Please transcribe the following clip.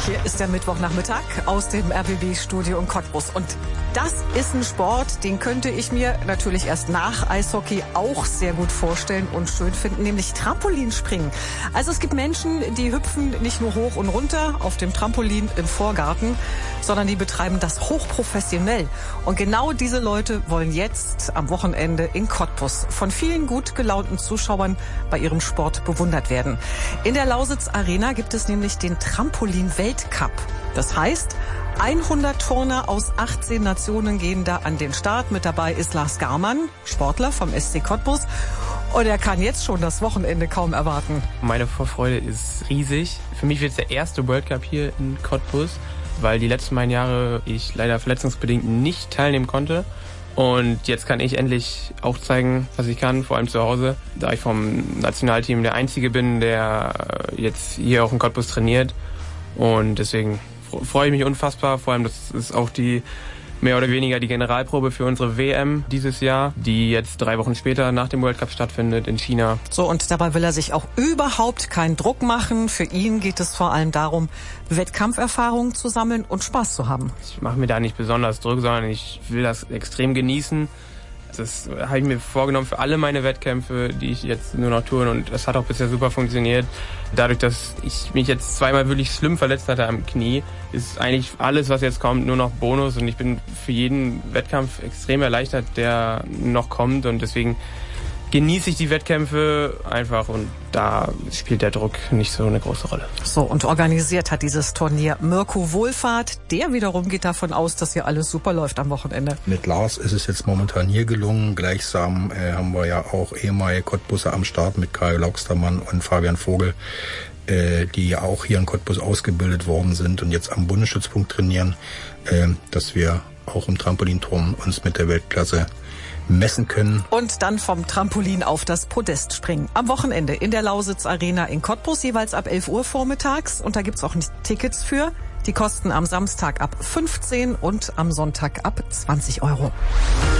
Hier ist der Mittwochnachmittag aus dem RBB-Studio in Cottbus. Und das ist ein Sport, den könnte ich mir natürlich erst nach Eishockey auch sehr gut vorstellen und schön finden, nämlich Trampolinspringen. Also es gibt Menschen, die hüpfen nicht nur hoch und runter auf dem Trampolin im Vorgarten, sondern die betreiben das hochprofessionell. Und genau diese Leute wollen jetzt am Wochenende in Cottbus von vielen gut gelaunten Zuschauern bei ihrem Sport bewundert werden. In der Lausitz Arena gibt es nämlich den Trampolin-Weltcup. Das heißt, 100 Turner aus 18 Nationen gehen da an den Start. Mit dabei ist Lars Garmann, Sportler vom SC Cottbus. Und er kann jetzt schon das Wochenende kaum erwarten. Meine Vorfreude ist riesig. Für mich wird es der erste World Cup hier in Cottbus, weil die letzten beiden Jahre ich leider verletzungsbedingt nicht teilnehmen konnte. Und jetzt kann ich endlich auch zeigen, was ich kann, vor allem zu Hause, da ich vom Nationalteam der Einzige bin, der jetzt hier auch in Cottbus trainiert. Und deswegen freue ich mich unfassbar. Vor allem, das ist auch die mehr oder weniger die Generalprobe für unsere WM dieses Jahr, die jetzt 3 Wochen später nach dem World Cup stattfindet in China. So, und dabei will er sich auch überhaupt keinen Druck machen. Für ihn geht es vor allem darum, Wettkampferfahrungen zu sammeln und Spaß zu haben. Ich mache mir da nicht besonders Druck, sondern ich will das extrem genießen. Das habe ich mir vorgenommen für alle meine Wettkämpfe, die ich jetzt nur noch tue, und das hat auch bisher super funktioniert. Dadurch, dass ich mich jetzt zweimal wirklich schlimm verletzt hatte am Knie, ist eigentlich alles, was jetzt kommt, nur noch Bonus, und ich bin für jeden Wettkampf extrem erleichtert, der noch kommt, und deswegen genieße ich die Wettkämpfe einfach, und da spielt der Druck nicht so eine große Rolle. So, und organisiert hat dieses Turnier Mirko Wohlfahrt. Der wiederum geht davon aus, dass hier alles super läuft am Wochenende. Mit Lars ist es jetzt momentan hier gelungen. Gleichsam haben wir ja auch ehemalige Cottbuser am Start mit Kai Laugstermann und Fabian Vogel, die ja auch hier in Cottbus ausgebildet worden sind und jetzt am Bundesstützpunkt trainieren, dass wir auch im Trampolinturnen uns mit der Weltklasse messen können. Und dann vom Trampolin auf das Podest springen. Am Wochenende in der Lausitz Arena in Cottbus, jeweils ab 11 Uhr vormittags. Und da gibt's auch Tickets für. Die kosten am Samstag ab 15 und am Sonntag ab 20 Euro.